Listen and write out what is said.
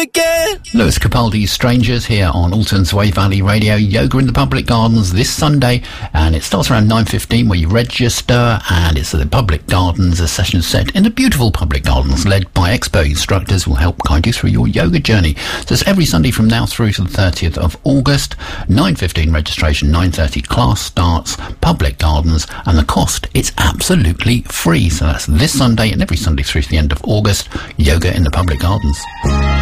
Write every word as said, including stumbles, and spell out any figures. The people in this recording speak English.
again. Lewis Capaldi's Strangers here on Alton's Way Valley Radio. Yoga in the Public Gardens this Sunday, and it starts around nine fifteen where you register, and it's at the Public Gardens, a session set in the beautiful Public Gardens led by expert instructors who will help guide you through your yoga journey. So it's every Sunday from now through to the thirtieth of August. nine fifteen registration, nine thirty class starts, Public Gardens, and the cost, it's absolutely free. So that's this Sunday and every Sunday through to the end of August, Yoga in the Public Gardens.